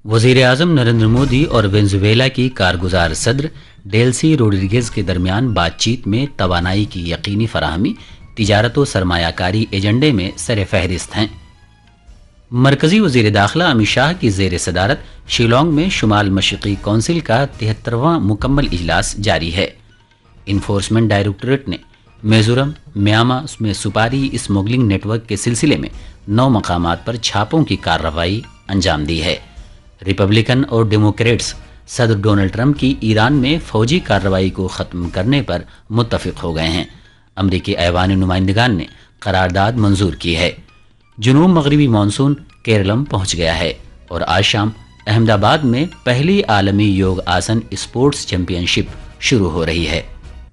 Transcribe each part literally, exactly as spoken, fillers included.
وزیر اعظم نریندر مودی اور وینزویلا کی کارگزار صدر ڈیلسی روڈریگز کے درمیان بات چیت میں توانائی کی یقینی فراہمی تجارت و سرمایہ کاری ایجنڈے میں سر فہرست ہیں۔ مرکزی وزیر داخلہ امت شاہ کی زیر صدارت شیلانگ میں شمال مشرقی کونسل کا تہترواں مکمل اجلاس جاری ہے۔ انفورسمنٹ ڈائریکٹوریٹ نے میزورم میاما میں سپاری اسمگلنگ نیٹ ورک کے سلسلے میں نو مقامات پر چھاپوں کی کارروائی انجام دی ہے۔ ریپبلکن اور ڈیموکریٹس صدر ڈونلڈ ٹرمپ کی ایران میں فوجی کارروائی کو ختم کرنے پر متفق ہو گئے ہیں۔ امریکی ایوان نمائندگان نے قرارداد منظور کی ہے۔ جنوب مغربی مانسون کیرلم پہنچ گیا ہے اور آج شام احمد آباد میں پہلی عالمی یوگ آسن اسپورٹس چیمپئن شپ شروع ہو رہی ہے۔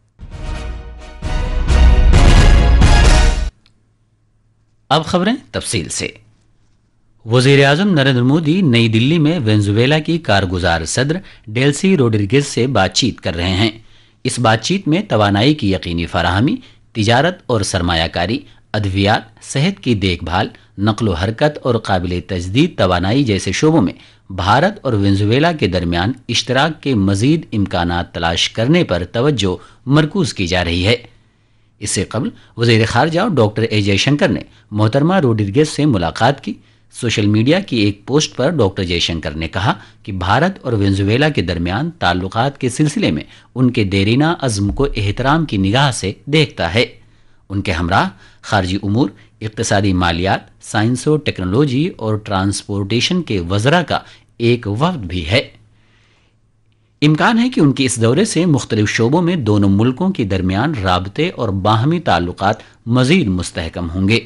اب خبریں تفصیل سے۔ وزیر اعظم نریندر مودی نئی دلی میں وینزویلا کی کارگزار صدر ڈیلسی روڈریگز سے بات چیت کر رہے ہیں۔ اس بات چیت میں توانائی کی یقینی فراہمی، تجارت اور سرمایہ کاری، ادویات، صحت کی دیکھ بھال، نقل و حرکت اور قابل تجدید توانائی جیسے شعبوں میں بھارت اور وینزویلا کے درمیان اشتراک کے مزید امکانات تلاش کرنے پر توجہ مرکوز کی جا رہی ہے۔ اس سے قبل وزیر خارجہ ڈاکٹر اے جے شنکر نے محترمہ روڈریگز سے ملاقات کی۔ سوشل میڈیا کی ایک پوسٹ پر ڈاکٹر جے شنکر نے کہا کہ بھارت اور وینزویلا کے درمیان تعلقات کے سلسلے میں ان کے دیرینہ عزم کو احترام کی نگاہ سے دیکھتا ہے۔ ان کے ہمراہ خارجی امور، اقتصادی مالیات، سائنس و ٹیکنالوجی اور ٹرانسپورٹیشن کے وزراء کا ایک وفد بھی ہے۔ امکان ہے کہ ان کے اس دورے سے مختلف شعبوں میں دونوں ملکوں کے درمیان رابطے اور باہمی تعلقات مزید مستحکم ہوں گے۔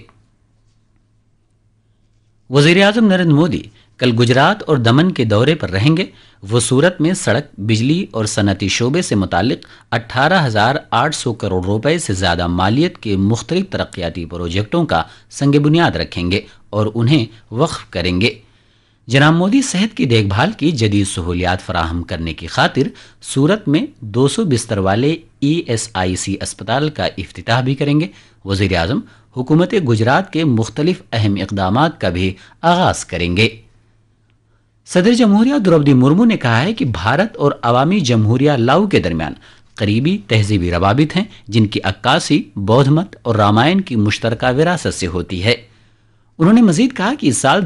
وزیر اعظم نریندر مودی کل گجرات اور دمن کے دورے پر رہیں گے۔ وہ سورت میں سڑک، بجلی اور صنعتی شعبے سے متعلق اٹھارہ ہزار آٹھ سو کروڑ روپے سے زیادہ مالیت کے مختلف ترقیاتی پروجیکٹوں کا سنگ بنیاد رکھیں گے اور انہیں وقف کریں گے۔ جناب مودی صحت کی دیکھ بھال کی جدید سہولیات فراہم کرنے کی خاطر سورت میں دو سو بستر والے ای ایس آئی سی اسپتال کا افتتاح بھی کریں گے۔ وزیر اعظم حکومت گجرات کے مختلف اہم اقدامات کا بھی آغاز کریں گے۔ صدر جمہوریہ دروپدی مرمو نے کہا ہے کہ بھارت اور عوامی جمہوریہ لاؤ کے درمیان قریبی تہذیبی روابط ہیں، جن کی عکاسی بودھ مت اور رامائن کی مشترکہ وراثت سے ہوتی ہے۔ انہوں نے مزید کہا کہ اس سال